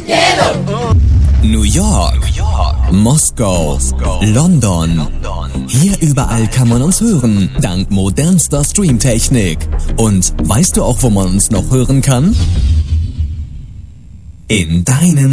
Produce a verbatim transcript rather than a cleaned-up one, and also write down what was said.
New York, Moskau, London. Hier überall kann man uns hören, dank modernster Streamtechnik. Und weißt du auch, wo man uns noch hören kann? In deinem